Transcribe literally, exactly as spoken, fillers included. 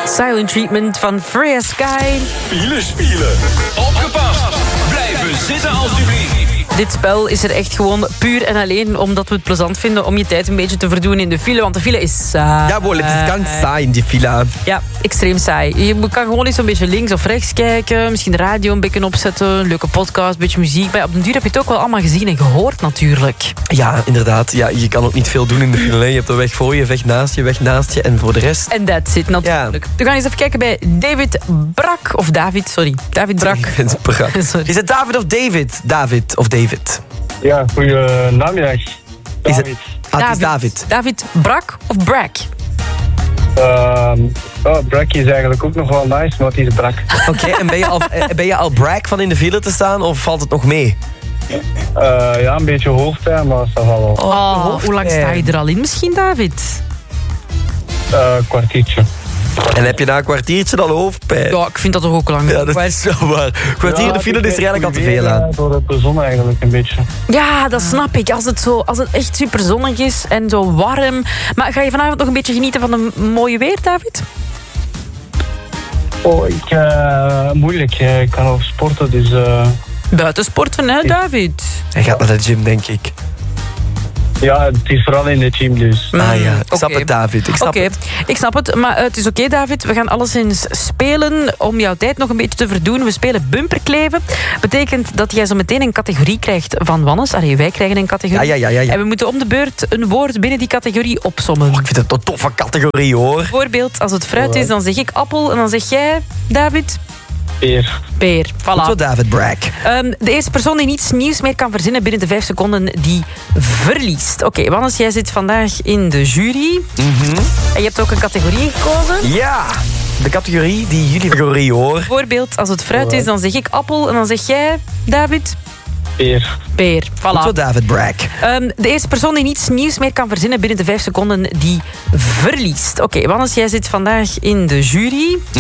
Silent Treatment van Freya Sky. File spelen. Opgepast. Blijven zitten alsjeblieft. Dit spel is er echt gewoon puur en alleen omdat we het plezant vinden om je tijd een beetje te verdoen in de file. Want de file is saai. Jawohl, het is ganz saai in die file. Ja, extreem saai. Je kan gewoon eens een beetje links of rechts kijken. Misschien de radio een beetje opzetten. Een leuke podcast, een beetje muziek. Maar op den duur heb je het ook wel allemaal gezien en gehoord natuurlijk. Ja, inderdaad. Ja, je kan ook niet veel doen in de file. Je hebt een weg voor je, weg naast je, weg naast je. En voor de rest... En that's it natuurlijk. Ja. We gaan eens even kijken bij David Brak. Of David, sorry. David Brak. David Brak. Sorry. Is het David of David? David of David? Ja, goeie namiddag. Is het... David. Ah, het is David. David Brak of Brak? Uh, oh, Brak is eigenlijk ook nog wel nice, maar het is Brak. Oké, okay, en ben je, al, ben je al Brak van in de file te staan of valt het nog mee? Uh, ja, een beetje hoofdpijn, maar dat valt wel. Oh, oh, hoe lang sta je er al in misschien, David? Uh, kwartiertje. En heb je na een kwartiertje dan hoofdpijn? Ja, ik vind dat toch ook lang. Ja, dat is zo waar. Kwartier in de file is er eigenlijk al te veel aan. Door de zon eigenlijk een beetje. Ja, dat snap ik. Als het, zo, als het echt super zonnig is en zo warm. Maar ga je vanavond nog een beetje genieten van een mooie weer, David? Oh, ik... Uh, moeilijk. Ik kan nog sporten, dus... Uh... Buitensporten, hè, David? Hij gaat naar de gym, denk ik. Ja, het is vooral in de gym dus. Mm, ah ja, ik snap okay. het, David. Ik snap okay. het. Ik snap het, maar het is oké, okay, David. We gaan alleszins spelen om jouw tijd nog een beetje te verdoen. We spelen bumperkleven. Betekent dat jij zo meteen een categorie krijgt van Wannes. Allee, wij krijgen een categorie. Ja, ja, ja, ja. En we moeten om de beurt een woord binnen die categorie opsommen. Oh, ik vind het een toffe categorie, hoor. Bijvoorbeeld, als het fruit is, dan zeg ik appel. En dan zeg jij, David... Peer. Peer, voilà. Goed zo, David Brak. Um, de eerste persoon die niets nieuws meer kan verzinnen binnen de vijf seconden, die verliest. Oké, okay, Wannes, jij zit vandaag in de jury. Mm-hmm. En je hebt ook een categorie gekozen. Ja, de categorie die jullie categorie, hoor. Bijvoorbeeld, als het fruit is, dan zeg ik appel. En dan zeg jij, David... Peer. Peer, voilà. Goed zo, David Brak. Um, de eerste persoon die niets nieuws meer kan verzinnen binnen de vijf seconden, die verliest. Oké, okay, Wannes, jij zit vandaag in de jury.